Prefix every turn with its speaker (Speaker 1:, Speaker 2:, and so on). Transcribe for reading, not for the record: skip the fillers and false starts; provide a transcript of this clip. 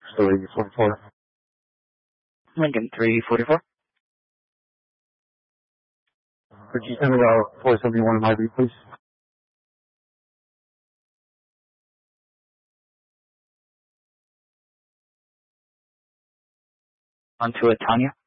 Speaker 1: Story 44.
Speaker 2: Lincoln 344.
Speaker 1: Could you send me out 471 in IB, please?
Speaker 2: On to it, Tanya.